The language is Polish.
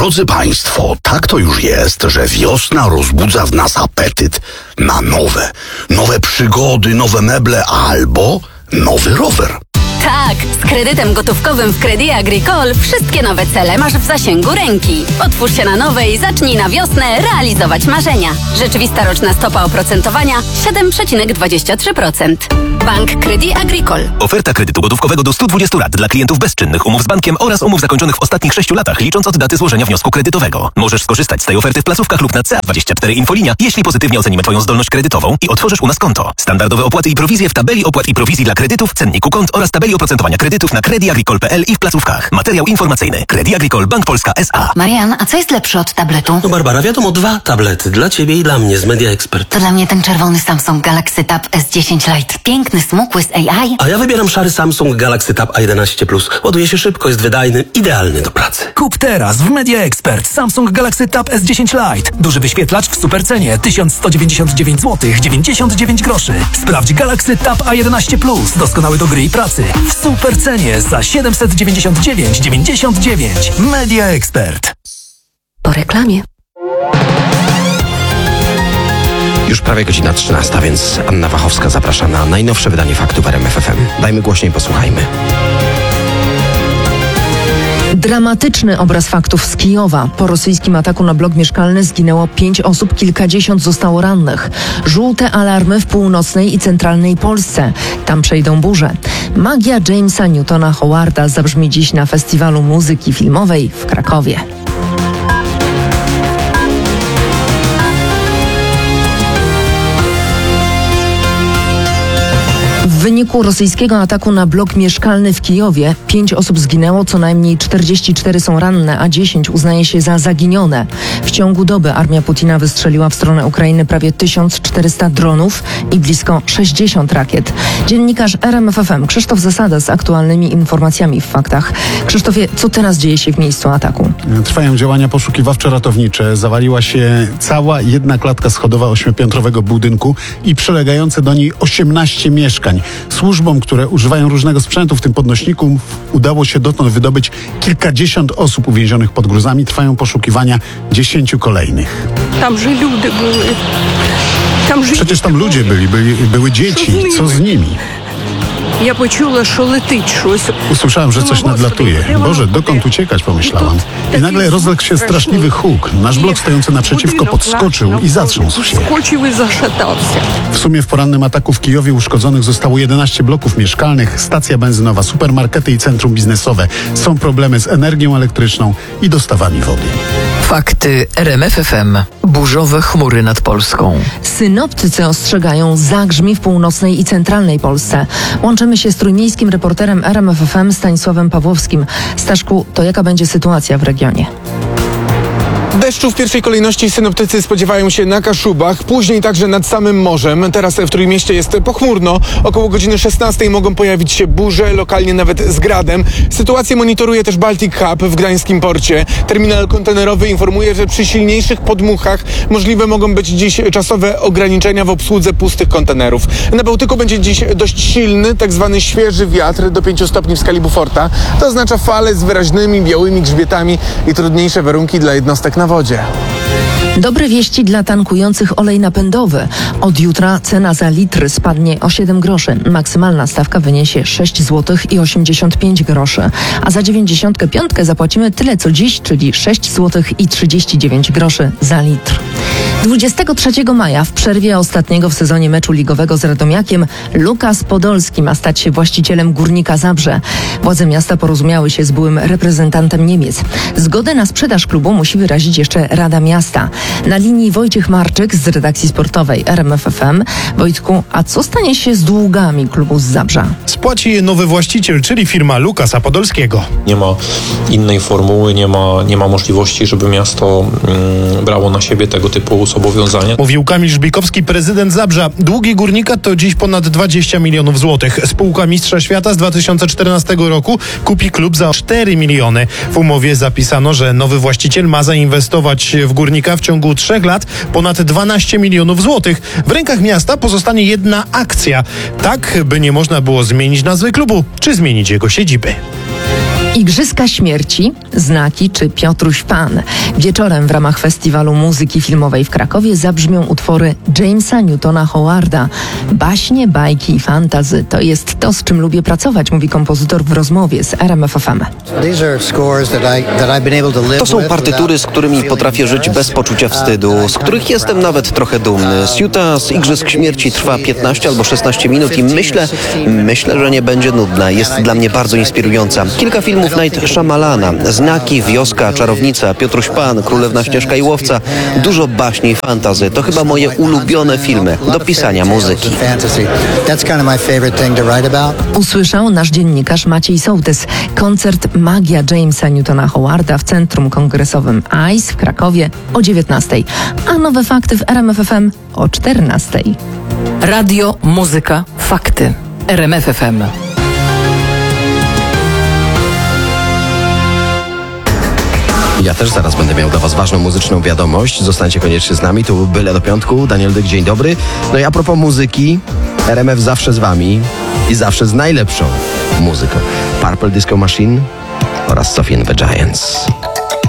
Drodzy Państwo, tak to już jest, że wiosna rozbudza w nas apetyt na nowe przygody, nowe meble albo nowy rower. Tak, z kredytem gotówkowym w Crédit Agricole wszystkie nowe cele masz w zasięgu ręki. Otwórz się na nowe i zacznij na wiosnę realizować marzenia. Rzeczywista roczna stopa oprocentowania 7,23%. Bank Crédit Agricole. Oferta kredytu gotówkowego do 120 lat dla klientów bezczynnych, umów z bankiem oraz umów zakończonych w ostatnich 6 latach, licząc od daty złożenia wniosku kredytowego. Możesz skorzystać z tej oferty w placówkach lub na CA24 Infolinia, jeśli pozytywnie ocenimy Twoją zdolność kredytową i otworzysz u nas konto. Standardowe opłaty i prowizje w tabeli opłat i prowizji dla kredytów, cenniku kont oraz tabeli oprocentowania kredytów na crediagricole.pl i w placówkach. Materiał informacyjny. Crédit Agricole Bank Polska S.A. Marian, a co jest lepsze od tabletu? No Barbara, wiadomo, 2 tablety. Dla ciebie i dla mnie z Media Expert. To dla mnie ten czerwony Samsung Galaxy Tab S10 Lite. Piękny, smukły z AI. A ja wybieram szary Samsung Galaxy Tab A11 Plus. Ładuje się szybko, jest wydajny, idealny do pracy. Kup teraz w Media Expert Samsung Galaxy Tab S10 Lite. Duży wyświetlacz w supercenie 1199 zł 99 groszy. Sprawdź Galaxy Tab A11 Plus. Doskonały do gry i pracy. W supercenie za 799,99. Media Expert. Po reklamie. Już prawie godzina 13, więc Anna Wachowska zaprasza na najnowsze wydanie faktów RMF FM. Dajmy głośniej, posłuchajmy. Dramatyczny obraz faktów z Kijowa. Po rosyjskim ataku na blok mieszkalny zginęło 5 osób, kilkadziesiąt zostało rannych. Żółte alarmy w północnej i centralnej Polsce. Tam przejdą burze. Magia Jamesa Newtona Howarda zabrzmi dziś na Festiwalu Muzyki Filmowej w Krakowie. W wyniku rosyjskiego ataku na blok mieszkalny w Kijowie 5 osób zginęło, co najmniej 44 są ranne, a 10 uznaje się za zaginione. W ciągu doby armia Putina wystrzeliła w stronę Ukrainy prawie 1400 dronów i blisko 60 rakiet. Dziennikarz RMF FM Krzysztof Zasada z aktualnymi informacjami w faktach. Krzysztofie, co teraz dzieje się w miejscu ataku? Trwają działania poszukiwawczo-ratownicze. Zawaliła się cała jedna klatka schodowa 8-piętrowego budynku i przylegające do niej 18 mieszkań. Służbom, które używają różnego sprzętu, w tym podnośników, udało się dotąd wydobyć kilkadziesiąt osób uwięzionych pod gruzami. Trwają poszukiwania 10 kolejnych. Tam że ludzie były. Przecież tam ludzie były dzieci. Co z nimi? Ja poczuła, że lecić coś. Usłyszałem, że coś nadlatuje. Boże, dokąd uciekać, pomyślałam. I nagle rozległ się straszliwy huk. Nasz blok stojący naprzeciwko podskoczył i zatrząsł się. W sumie w porannym ataku w Kijowie uszkodzonych zostało 11 bloków mieszkalnych, stacja benzynowa, supermarkety i centrum biznesowe. Są problemy z energią elektryczną i dostawami wody. Fakty RMF FM. Burzowe chmury nad Polską. Synoptycy ostrzegają, zagrzmi w północnej i centralnej Polsce. Łączymy się z trójmiejskim reporterem RMF FM Stanisławem Pawłowskim. Staszku, to jaka będzie sytuacja w regionie? Deszczu w pierwszej kolejności synoptycy spodziewają się na Kaszubach, później także nad samym morzem. Teraz w Trójmieście jest pochmurno. Około godziny 16 mogą pojawić się burze, lokalnie nawet z gradem. Sytuację monitoruje też Baltic Hub w gdańskim porcie. Terminal kontenerowy informuje, że przy silniejszych podmuchach możliwe mogą być dziś czasowe ograniczenia w obsłudze pustych kontenerów. Na Bałtyku będzie dziś dość silny, tak zwany świeży wiatr do 5 stopni w skali Beauforta. To oznacza fale z wyraźnymi białymi grzbietami i trudniejsze warunki dla jednostek na wodzie. Dobre wieści dla tankujących olej napędowy. Od jutra cena za litr spadnie o 7 groszy. Maksymalna stawka wyniesie 6 zł i 85 groszy. A za 95 zapłacimy tyle co dziś, czyli 6 zł i 39 groszy za litr. 23 maja w przerwie ostatniego w sezonie meczu ligowego z Radomiakiem Lukas Podolski ma stać się właścicielem Górnika Zabrze. Władze miasta porozumiały się z byłym reprezentantem Niemiec. Zgodę na sprzedaż klubu musi wyrazić jeszcze Rada Miasta. Na linii Wojciech Marczyk z redakcji sportowej RMF FM. Wojtku, a co stanie się z długami klubu z Zabrza? Spłaci je nowy właściciel, czyli firma Lukasa Podolskiego. Nie ma innej formuły, nie ma możliwości, żeby miasto brało na siebie tego typu zobowiązania. Mówił Kamil Żbikowski, prezydent Zabrza. Długi Górnika to dziś ponad 20 milionów złotych. Spółka Mistrza Świata z 2014 roku kupi klub za 4 miliony. W umowie zapisano, że nowy właściciel ma zainwestować w Górnika w ciągu 3 lat ponad 12 milionów złotych. W rękach miasta pozostanie jedna akcja. Tak, by nie można było zmienić nazwy klubu, czy zmienić jego siedziby. Igrzyska Śmierci, Znaki czy Piotruś Pan. Wieczorem w ramach Festiwalu Muzyki Filmowej w Krakowie zabrzmią utwory Jamesa Newtona Howarda. Baśnie, bajki i fantazy to jest to, z czym lubię pracować, mówi kompozytor w rozmowie z RMF FM. To są partytury, z którymi potrafię żyć bez poczucia wstydu, z których jestem nawet trochę dumny. Siuta z Igrzysk Śmierci trwa 15 albo 16 minut i myślę, że nie będzie nudna. Jest dla mnie bardzo inspirująca. Kilka filmów Night Shyamalana, Znaki, Wioska, Czarownica, Piotruś Pan, Królewna Śnieżka i Łowca, dużo baśni i fantazy. To chyba moje ulubione filmy do pisania muzyki. Usłyszał nasz dziennikarz Maciej Sołtys. Koncert Magia Jamesa Newtona Howarda w Centrum Kongresowym ICE w Krakowie o 19:00, a nowe fakty w RMF FM o 14:00. Radio, muzyka, fakty. RMF FM. Ja też zaraz będę miał dla Was ważną muzyczną wiadomość. Zostańcie koniecznie z nami. Tu był Byle do piątku. Daniel Dyk, dzień dobry. No i a propos muzyki, RMF zawsze z Wami i zawsze z najlepszą muzyką. Purple Disco Machine oraz Sophie and the Giants.